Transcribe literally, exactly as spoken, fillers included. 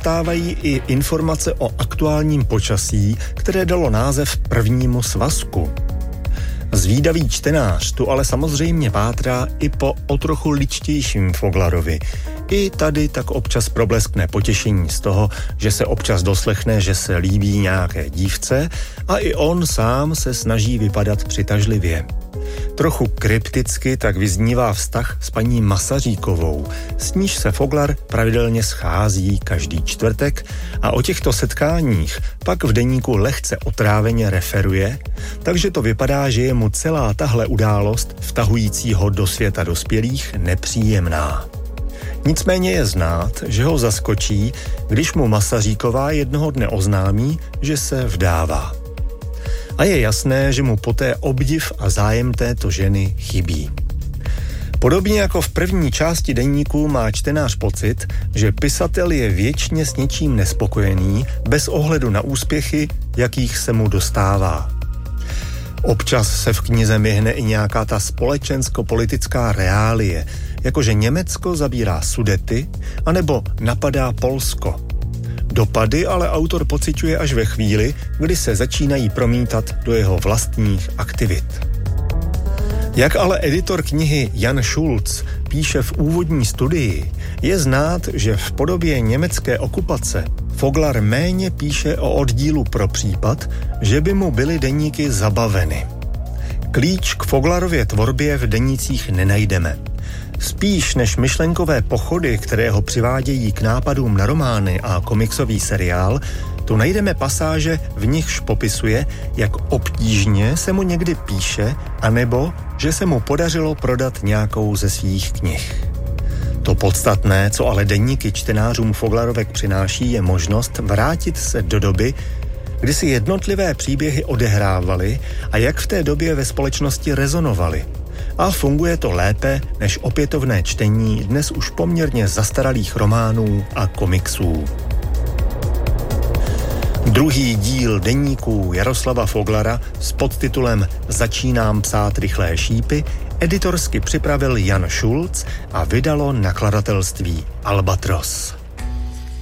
dostávají i informace o aktuálním počasí, které dalo název prvnímu svazku. Zvídavý čtenář tu ale samozřejmě pátrá i po o trochu ličtějším Foglarovi. I tady tak občas probleskne potěšení z toho, že se občas doslechne, že se líbí nějaké dívce a i on sám se snaží vypadat přitažlivě. Trochu krypticky tak vyznívá vztah s paní Masaříkovou, s níž se Foglar pravidelně schází každý čtvrtek a o těchto setkáních pak v deníku lehce otráveně referuje, takže to vypadá, že je mu celá tahle událost vtahující ho do světa dospělých nepříjemná. Nicméně je znát, že ho zaskočí, když mu Masaříková jednoho dne oznámí, že se vdává. A je jasné, že mu poté obdiv a zájem této ženy chybí. Podobně jako v první části deníku má čtenář pocit, že pisatel je věčně s něčím nespokojený, bez ohledu na úspěchy, jakých se mu dostává. Občas se v knize myhne i nějaká ta společensko-politická reálie, jakože Německo zabírá Sudety, anebo napadá Polsko. Dopady ale autor pociťuje až ve chvíli, kdy se začínají promítat do jeho vlastních aktivit. Jak ale editor knihy Jan Schulz píše v úvodní studii, je znát, že v podobě německé okupace Foglar méně píše o oddílu pro případ, že by mu byly deníky zabaveny. Klíč k Foglarově tvorbě v denících nenajdeme. Spíš než myšlenkové pochody, které ho přivádějí k nápadům na romány a komiksový seriál, tu najdeme pasáže, v nichž popisuje, jak obtížně se mu někdy píše, anebo že se mu podařilo prodat nějakou ze svých knih. To podstatné, co ale deníky čtenářům Foglarovek přináší, je možnost vrátit se do doby, kdy si jednotlivé příběhy odehrávaly a jak v té době ve společnosti rezonovaly. A funguje to lépe než opětovné čtení dnes už poměrně zastaralých románů a komiksů. Druhý díl deníků Jaroslava Foglara s podtitulem Začínám psát rychlé šípy editorsky připravil Jan Schulz a vydalo nakladatelství Albatros.